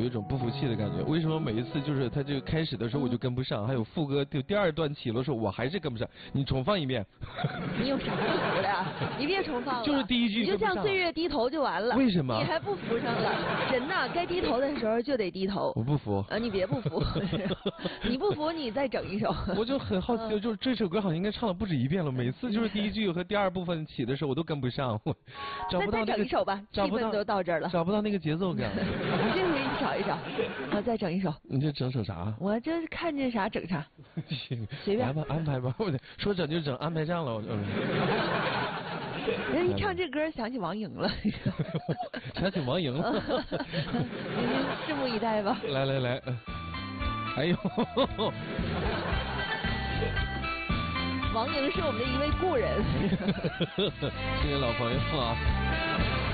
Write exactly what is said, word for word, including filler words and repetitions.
一种不服气的感觉。为什么每一次就是他这个开始的时候我就跟不上，还有副歌就第二段起了时候我还是跟不上？你重放一遍。 你有啥不服的呀？你别重放了。 就是第一句。 你就向岁月低头就完了。 为什么？ 你还不服上了？人呐，该低头的时候就得低头。 我不服。 啊，你别不服。你不服，你再整一首。 我就很好奇，就是这首歌好像应该唱了不止一遍了，每次就是第一句和第二部分起的时候我都跟不上，我找不到那个。 再整一首吧，气氛都到这儿了。 找不到那个节奏感。 我这回找一找，我再整一首。 你这整首啥？ 我这看见啥整啥。随便。 来吧，安排吧。我说整就整，安排上了。我人一唱这歌想起王莹了。 想起王莹了。 您拭目以待吧。 来来来，哎呦。 王莹是我们的一位故人。 是你老朋友啊。